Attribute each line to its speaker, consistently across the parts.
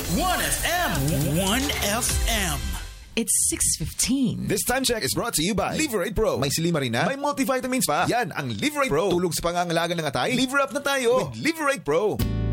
Speaker 1: 1FM. 1FM.
Speaker 2: It's 6:15.
Speaker 3: This time check is brought to you by Liver 8 Pro. May silimarin na, may multivitamins pa. Yan ang Liver 8 Pro. Tulong sa pangangalaga ng atay. Liver up na tayo with Liver 8 Pro.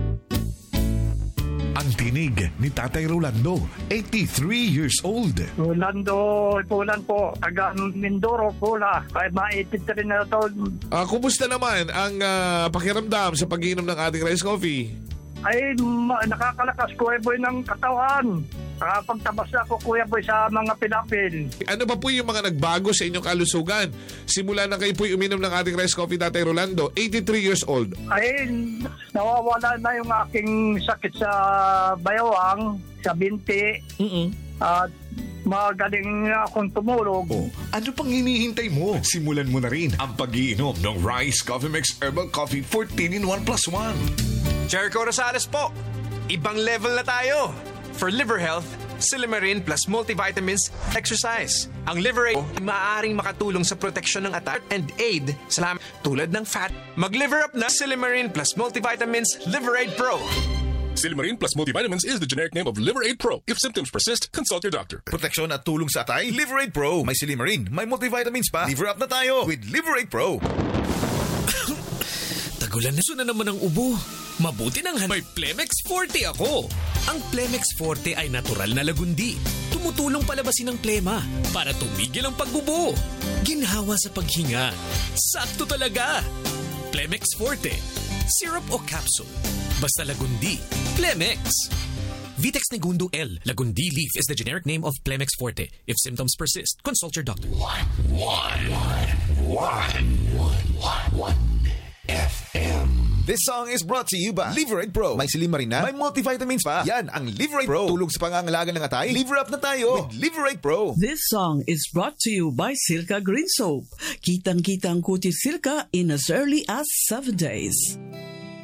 Speaker 4: Ang tinig ni Tatay Rolando, 83 years old.
Speaker 5: Rolando Pulan po, taga Mindoro, Pula. Kahit ma-83 na taon.
Speaker 4: Kumusta naman ang pakiramdam sa pag-iinom ng ating rice coffee?
Speaker 5: Ay, nakakalakas Kuya Boy ng katawan. Nakapagtabas na ako Kuya Boy sa mga pinapil.
Speaker 4: Ano ba po yung mga nagbago sa inyong kalusugan? Simula na kayo po uminom ng ating rice coffee, Tatay Rolando, 83 years old.
Speaker 5: Ay, nawawala na yung aking sakit sa bayawang, sa binti. At magaling na akong tumulog.
Speaker 4: Oh, ano pang hinihintay mo? Simulan mo na rin ang pag-iinom ng Rice Coffee Mix Herbal Coffee 14-in-1 + 1.
Speaker 6: Jericho Rosales po. Ibang level na tayo. For liver health, Silimarin plus multivitamins exercise. Ang Liver 8 ay maaaring makatulong sa proteksyon ng atay and aid sa tulad ng fat. Mag-liver up na Silimarin plus multivitamins Liver 8 Pro.
Speaker 7: Silimarin plus multivitamins is the generic name of Liver 8 Pro. If symptoms persist, consult your doctor.
Speaker 3: Proteksyon at tulong sa atay, Liver 8 Pro. May silimarin, may multivitamins pa. Liver up na tayo with Liver 8 Pro.
Speaker 8: Tagulan na naman ang ubo. Mabuti nang may Plemex Forte ako. Ang Plemex Forte ay natural na lagundi. Tumutulong palabasin ang plema para tumigil ang pagbubo. Ginhawa sa paghinga. Sakto talaga. Plemex Forte. Syrup o capsule. Basta lagundi. Plemex. Vitex Negundo L. Lagundi leaf is the generic name of Plemex Forte. If symptoms persist, consult your doctor.
Speaker 4: 1 FM.
Speaker 3: This song is brought to you by Liver 8 Pro. May silimarin na, may multivitamins pa. Yan ang Liver 8 Pro. Tulong sa pangangalaga ng atay. Liver up na tayo with Liver 8 Pro.
Speaker 9: This song is brought to you by Silka Green Soap. Kitang-kita ang kutis Silka in as early as 7 days.